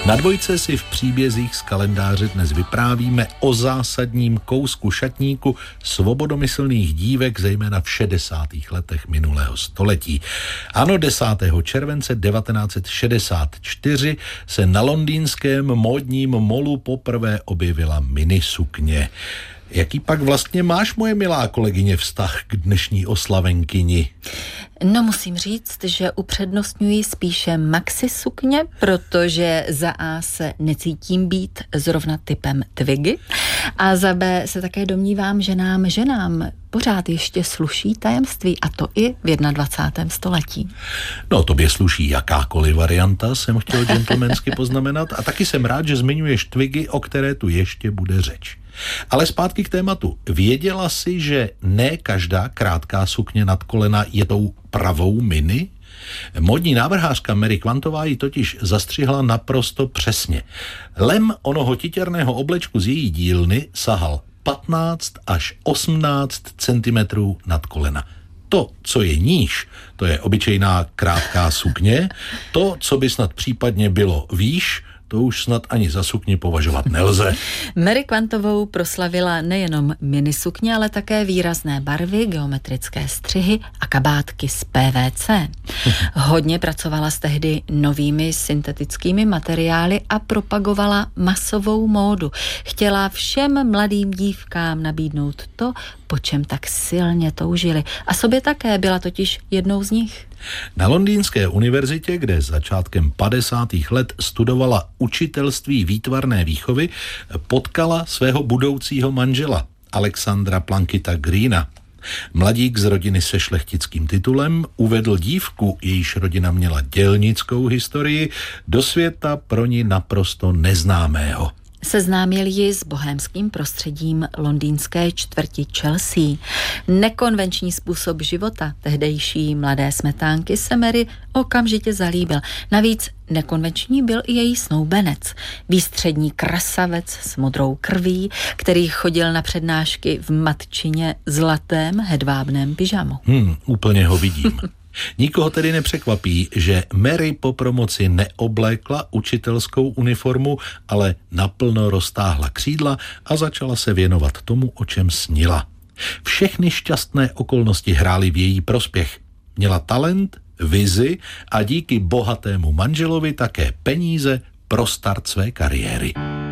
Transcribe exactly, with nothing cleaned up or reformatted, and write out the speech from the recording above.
Na dvojce si v příbězích z kalendáře dnes vyprávíme o zásadním kousku šatníku svobodomyslných dívek, zejména v šedesátých letech minulého století. Ano, desátého července devatenáct set šedesát čtyři se na londýnském módním molu poprvé objevila minisukně. Jaký pak vlastně máš, moje milá kolegyně, vztah k dnešní oslavenkyni? No, musím říct, že upřednostňuji spíše maxi sukně, protože za A se necítím být zrovna typem Twiggy a za B se také domnívám, že nám ženám pořád ještě sluší tajemství, a to i v dvacátém prvním století. No, tobě sluší jakákoliv varianta, jsem chtěl gentlemansky poznamenat, a taky jsem rád, že zmiňuješ Twiggy, o které tu ještě bude řeč. Ale zpátky k tématu. Věděla jsi, že ne každá krátká sukně nad kolena je tou pravou mini? Módní návrhářka Mary Quantová ji totiž zastřihla naprosto přesně. Lem onoho titěrného oblečku z její dílny sahal patnáct až osmnáct centimetrů nad kolena. To, co je níž, to je obyčejná krátká sukně. To, co by snad případně bylo výš, to už snad ani za sukni považovat nelze. Mary Quantovou proslavila nejenom minisukně, ale také výrazné barvy, geometrické střihy a kabátky z P V C. Hodně pracovala s tehdy novými syntetickými materiály a propagovala masovou módu. Chtěla všem mladým dívkám nabídnout to, po čem tak silně toužili. A sobě také, byla totiž jednou z nich. Na Londýnské univerzitě, kde začátkem padesátých let studovala učitelství výtvarné výchovy, potkala svého budoucího manžela, Alexandra Plunketta Greena. Mladík z rodiny se šlechtickým titulem uvedl dívku, jejíž rodina měla dělnickou historii, do světa pro ní naprosto neznámého. Seznámil ji s bohémským prostředím londýnské čtvrti Chelsea. Nekonvenční způsob života tehdejší mladé smetánky se Mary okamžitě zalíbil. Navíc nekonvenční byl i její snoubenec. Výstřední krasavec s modrou krví, který chodil na přednášky v matčině zlatém hedvábném pyžamu. Hmm, úplně ho vidím. Nikoho tedy nepřekvapí, že Mary po promoci neoblékla učitelskou uniformu, ale naplno roztáhla křídla a začala se věnovat tomu, o čem snila. Všechny šťastné okolnosti hrály v její prospěch. Měla talent, vizi a díky bohatému manželovi také peníze pro start své kariéry.